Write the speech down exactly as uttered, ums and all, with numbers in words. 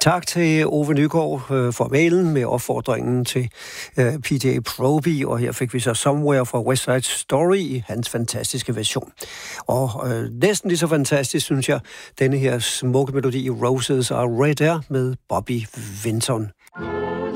Tak til Ove Nygaard øh, for mailen med opfordringen til øh, P J Proby, og her fik vi så Somewhere fra West Side Story i hans fantastiske version. Og øh, næsten lige så fantastisk, synes jeg, denne her smukke melodi Roses Are Red Air med Bobby Vinton.